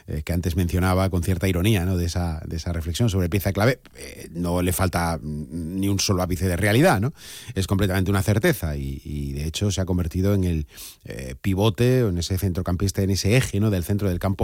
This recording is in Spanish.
que antes mencionaba con cierta ironía, ¿no?, de esa reflexión sobre pieza clave, no le falta ni un solo ápice de realidad, ¿no? Es completamente una certeza y de hecho se ha convertido en el pivote, o en ese centrocampista, en ese eje, ¿no?, del centro del campo